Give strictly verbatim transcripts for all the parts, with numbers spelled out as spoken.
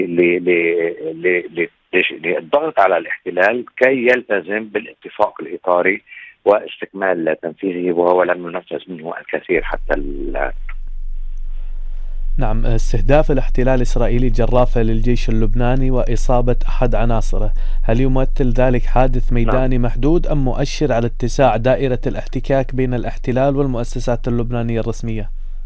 للضغط على الاحتلال كي يلتزم بالاتفاق الإطاري واستكمال تنفيذه، وهو لم ينفذ منه الكثير حتى الآن. نعم، استهداف الاحتلال الإسرائيلي جرافة للجيش اللبناني وإصابة أحد عناصره، هل يمثل ذلك حادث ميداني نعم. محدود أم مؤشر على اتساع دائرة الاحتكاك بين الاحتلال والمؤسسات اللبنانية الرسمية؟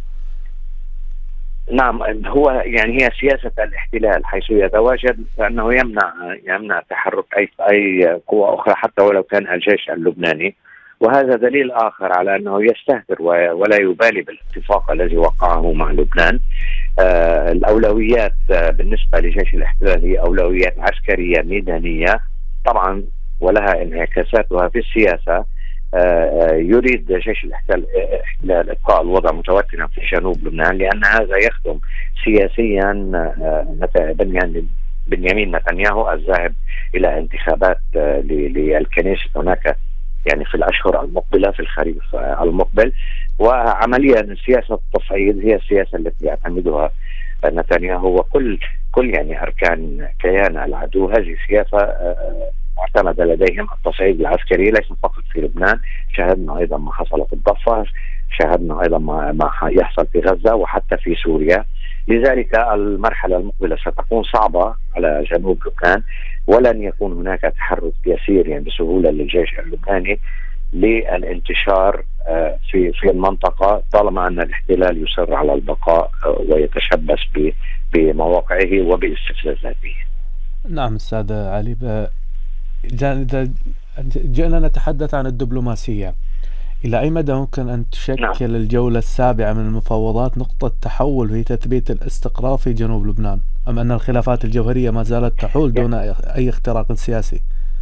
نعم، هو يعني هي سياسة الاحتلال حيث يتواجد فإنه يمنع يمنع تحرك أي أي قوة أخرى حتى ولو كان الجيش اللبناني، وهذا دليل آخر على أنه يستهتر ولا يبالي بالاتفاق الذي وقعه مع لبنان. آه الأولويات آه بالنسبة لجيش الاحتلال هي أولويات عسكرية ميدانية طبعا، ولها انعكاساتها في السياسة. آه يريد جيش الاحتلال إبقاء الوضع متوترا في جنوب لبنان، لأن هذا يخدم سياسيا آه بنيامين نتنياهو الذاهب إلى انتخابات آه للكنيسة هناك يعني في الأشهر المقبلة في الخريف المقبل. وعمليا سياسة التصعيد هي السياسة التي يعتمدها نتنياهو وكل كل يعني أركان كيان العدو. هذه سياسة معتمدة لديهم، التصعيد العسكري ليس فقط في لبنان، شاهدنا أيضا ما حصل في الضفة، شاهدنا أيضا ما يحصل في غزة وحتى في سوريا. لذلك المرحلة المقبلة ستكون صعبة على جنوب لبنان، ولن يكون هناك تحرك يسير يعني بسهولة للجيش اللبناني للانتشار في في المنطقة طالما أن الاحتلال يصر على البقاء ويتشبث بمواقعه وباستفزازاته. نعم أستاذ علي، إذا جئنا نتحدث عن الدبلوماسية، إلى أي مدى ممكن أن تشكل نعم. الجولة السابعة من المفاوضات نقطة تحول في تثبيت الاستقرار في جنوب لبنان، أم أن الخلافات الجوهرية ما زالت تحول دون أي اختراق سياسي؟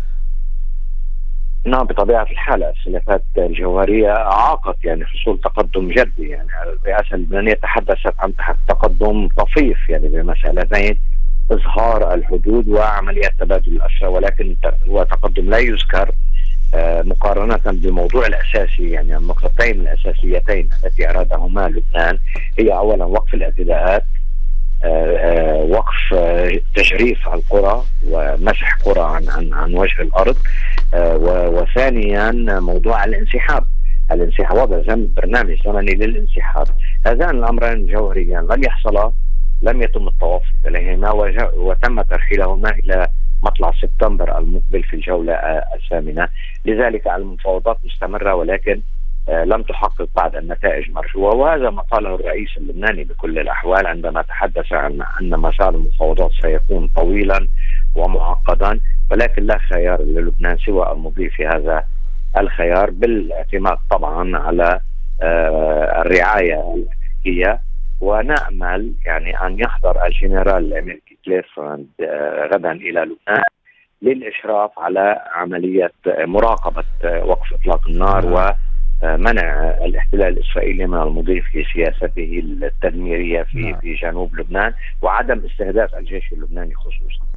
نعم، بطبيعة الحال الخلافات الجوهرية عاقت يعني حصول تقدم جدي. يعني الرئاسة اللبنانية تحدثت عن تقدم طفيف يعني بمسألتين، إظهار الحدود وعملية تبادل الأسرى، ولكن هو تقدم لا يذكر مقارنة بالموضوع الأساسي. يعني النقطتين الأساسيتين التي أرادهما لبنان هي أولا وقف الاعتداءات، وقف تجريف القرى ومسح قرى عن عن عن وجه الأرض، وثانيا موضوع الانسحاب الانسحاب وضع برنامج زمني للانسحاب. هذان الأمران جوهريان لم يحصلا، لم يتم التوافق عليهما، وتم ترحيلهما إلى مطلع سبتمبر المقبل في الجولة الثامنة. لذلك المفاوضات مستمرة ولكن لم تحقق بعد النتائج مرجوة، وهذا ما قاله الرئيس اللبناني بكل الأحوال عندما تحدث عن أن مسار المفاوضات سيكون طويلا ومعقدا، ولكن لا خيار للبنان سوى المضي في هذا الخيار بالاعتماد طبعا على الرعاية الأمريكية. ونأمل يعني أن يحضر الجنرال الأمريكي كليفلاند غدا إلى لبنان للإشراف على عملية مراقبة وقف إطلاق النار ومنع الاحتلال الإسرائيلي من المضي في سياسته التدميرية في في جنوب لبنان وعدم استهداف الجيش اللبناني خصوصا.